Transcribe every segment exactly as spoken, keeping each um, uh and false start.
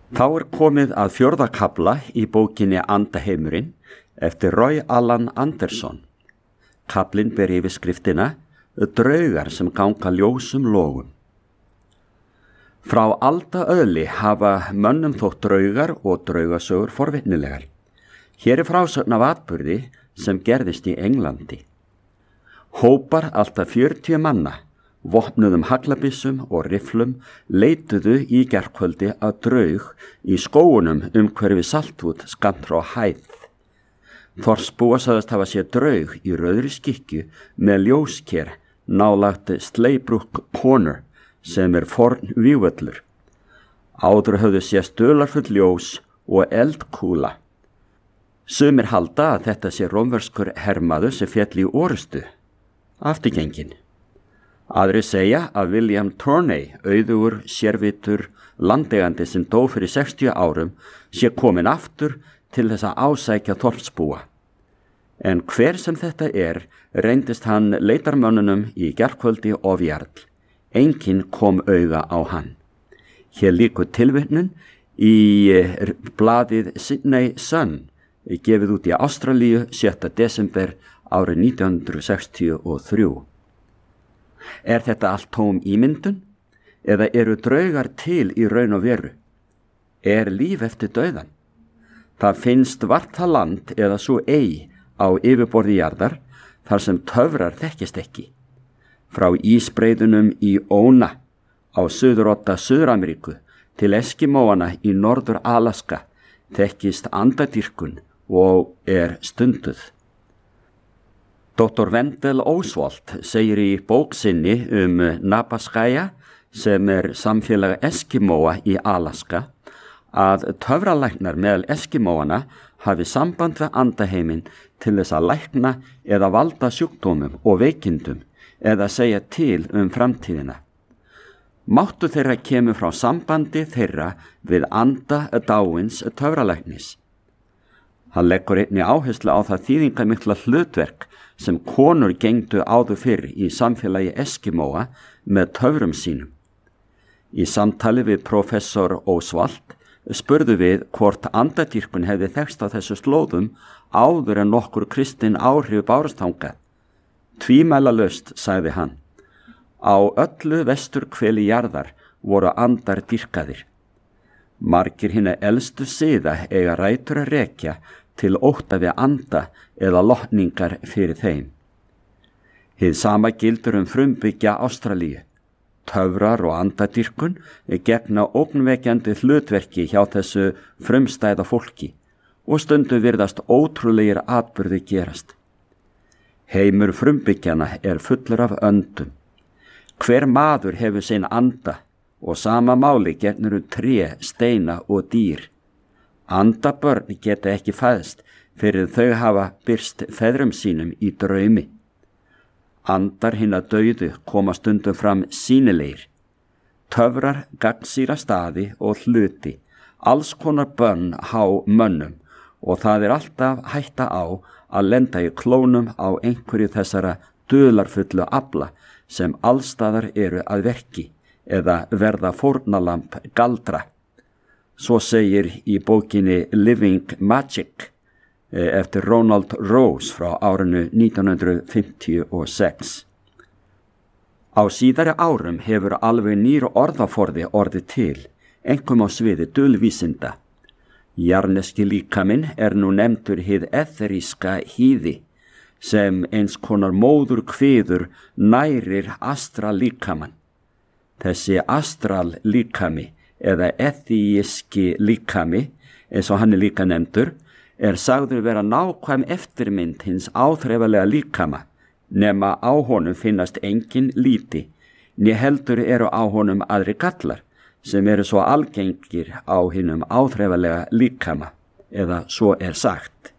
Þá er komið að fjórða kafla í bókinni Andaheimurinn eftir Roy Allan Anderson. Kaflinn ber yfirskriftina Draugar sem ganga ljósum logum. Frá aldaöðli hafa mönnum þótt draugar og draugasögur forvitnilegar. Hér er frásögn af atburði sem gerðist í Englandi. Hópar alltaf fjörutíu manna, vopnuðum haglabissum og rifflum, leituðu í gærkvöldi að draug í skógunum umhverfi Saltwood skammt frá Hæð. Þorsbúa sagðist hafa séð draug í rauðri skikkju með ljósker nálægt Slaybrook Corner sem er forn vígvöllur. Áður höfðu sést dularfull ljós og eldkúla. Sumir halda að þetta sé rómverskur hermaður sem féll í orustu, afturgengin. Aðrir segja að William Turney, auðugur, sérvitur, landeigandi sem dó fyrir sextíu árum, sé komin aftur til þess að ásækja þorpsbúa. En hver sem þetta er, reyndist hann leitarmönnunum í gærkvöldi ofjarl. Enginn kom auga á hann. Hér líkur tilvitnun í blaðið Sydney Sun, gefið út í Ástralíu sjötta desember árið nítján hundruð sextíu og þrjú. Er þetta allt tóm ímyndun? Eða eru draugar til í raun og veru? Er líf eftir dauðan? Það finnst vart það land eða svo ei á yfirborði jarðar þar sem töfrar þekkist ekki. Frá ísbreiðunum í Óna á suðurodda Suður-Ameríku til Eskimóana í Norður Alaska þekkist andadýrkun og er stunduð. Doktor Wendell Oswald segir í bók sinni um Napaskaya, sem er samfélag Eskimóa í Alaska, að töfralæknar meðal Eskimóana hafi samband við andaheiminn til þess að lækna eða valda sjúkdómum og veikindum eða segja til um framtíðina. Máttu þeirra kemur frá sambandi þeirra við anda dáins töfralæknis. Hann leggur einnig áherslu á það þýðingarmikla hlutverk sem konur gengdu áður fyrr í samfélagi Eskimóa með töfrum sínum. Í samtali við professor Oswald spurðu við hvort andadýrkun hefði þekkst á þessu slóðum áður en nokkur kristin áhrif bárust þangað. Tvímælalaust, sagði hann. Á öllu vesturhveli jarðar voru andar dýrkaðir. Margir hinna elstu siða eiga rætur að rekja til ótta við anda eða lotningar fyrir þeim. Hið sama gildur um frumbyggja Ástralíu. Töfrar og andadýrkun gegna ógnvekjandi hlutverki hjá þessu frumstæða fólki og stundum virðast ótrúlegir atburði gerast. Heimur frumbyggjana er fullur af öndum. Hver maður hefur sinn anda og sama máli gegnur um tré, steina og dýr. Andabörn geta ekki fæðst fyrir þau hafa birst feðrum sínum í draumi. Andar hinna dauðu koma stundum fram sýnilegir. Töfrar gagnsýra staði og hluti, alls konar bönn há mönnum og það er alltaf hætta á að lenda í klónum á einhverju þessara dularfullu afla sem allstaðar eru að verki eða verða fórnalamb galdra. Svo segir í bókinni Living Magic eftir Ronald Rose frá árinu nítján hundruð fimmtíu og sex. Á síðari árum hefur alveg nýr orðaforði orðið til, einkum á sviði dulvísinda. Jarneski líkaminn er nú nefndur hið etheríska hýði, sem eins konar móður kviður nærir astral líkamann. Þessi astral líkami eða etheíski líkami, eins og hann er líka nefndur, er sagður vera nákvæm eftirmynd hins áþreifanlega líkama, nema á honum finnast engin líti, né heldur eru á honum aðri gallar, sem eru svo algengir á hinum áþreifanlega líkama, eða svo er sagt.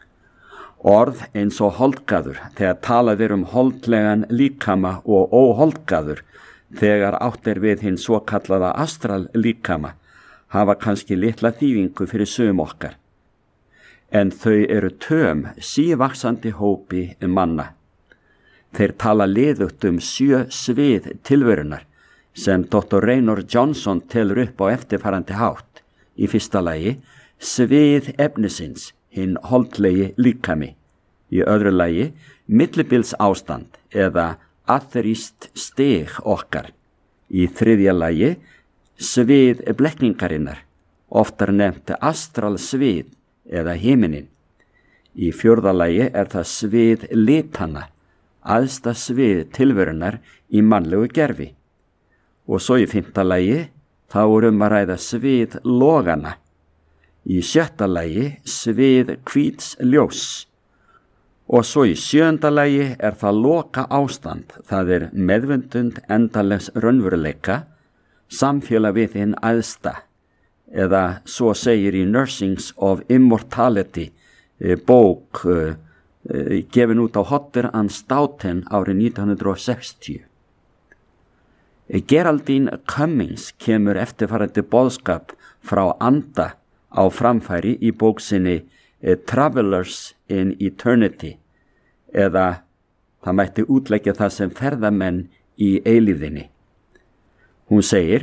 Orð eins og holdgaður, þegar talað er um holdlegan líkama og óholdgaður, þegar átt er við hinn svo kallaða astral líkama, hafa kannski litla þýðingu fyrir sum okkar. En þau eru töm sívaxandi hópi manna. Þeir tala liðugt um sjö svið tilverunar sem doktor Raynor Johnson telur upp á eftirfarandi hátt Í fyrsta lagi svið efnisins, hinn holdlegi líkami. Í öðru lagi millibils ástand eða atheríst stig okkar. Í þriðja lagi svið blekkingarinnar, oftar nefnt astral svið eða himinin. Í fjórða lagi er það svið litana, æðsta svið tilverunar í mannlegu gerfi. Og svo í fimmta lagi þá er um að ræða svið logana. Í sjötta lagi svið hvíts ljós. Og svo í sjöunda lagi er það loka ástand, það er meðvundund endalegs raunveruleika, samfélag við hinn æðsta, eða svo segir í Nursings of Immortality, bók uh, uh, gefin út á Hodder and Stoughton árið nítján hundrað sextíu. Geraldine Cummings kemur eftirfarandi boðskap frá anda á framfæri í bók sinni Travelers in Eternity, eða það mætti útleggja það sem ferðamenn í eilífðinni. Hún segir: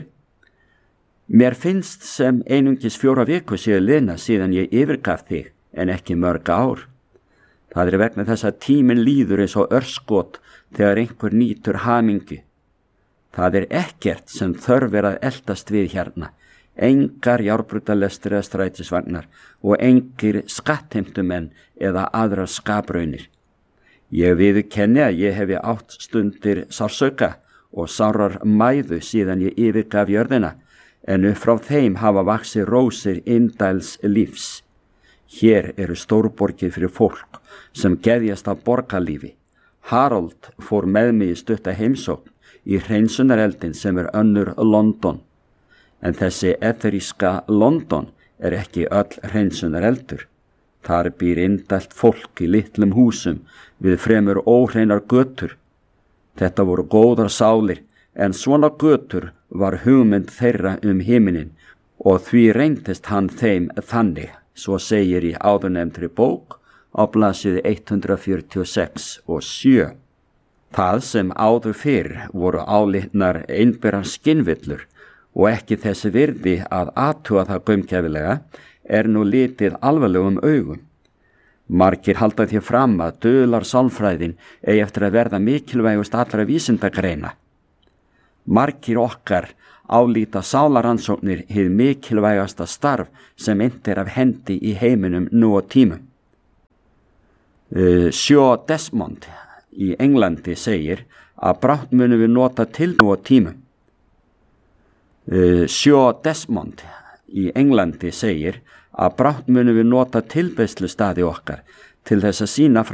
Mér finnst sem einungis fjóra viku séu liðna síðan ég yfirgaf þig, en ekki mörg ár. Það er vegna þess að tíminn líður eins og örskot þegar einhver nýtur hamingju. Það er ekkert sem þörf er að eldast við hérna, engar járnbrautarlestir eða strætisvagnar og engir skattheimtumenn eða aðrar skapraunir. Ég viðurkenni að ég hefi átt stundir sársauka og sárar mæðu síðan ég yfirgaf jörðina, en upp frá þeim hafa vaxið rósir indæls lífs. Hér eru stórborgir fyrir fólk sem geðjast af borgarlífi. Harold fór með mig í stutta heimsókn í hreinsunareldin sem er önnur London. En þessi etheríska London er ekki öll hreinsunareldur. Þar býr indælt fólk í litlum húsum við fremur óhreinar götur. Þetta voru góðar sálir, en svona götur var hugmynd þeirra um himinin og því reyndist hann þeim þannig, svo segir í áðurnefndri bók á blaðsíðu hundrað fjörutíu og sex og sjö. Það sem áður fyrr voru álitnar einberar skinnvillur og ekki þessi virði að athuga það gaumgæfilega, er nú litið alvarlegum augum. Margir halda því fram að dular sálfræðin eigi eftir að verða mikilvægust allra vísindagreina. Margir okkar álíta sálaransóknir hið mikilvægasta starf sem innt er af hendi í heiminum nú á tímum. Uh, Sjó Desmond í Englandi segir að brátt munum við nota til nú á tímum. Uh, Sjó Desmond í Englandi segir að brátt munum við nota tilbeiðslustaði okkar til þess að sýna frá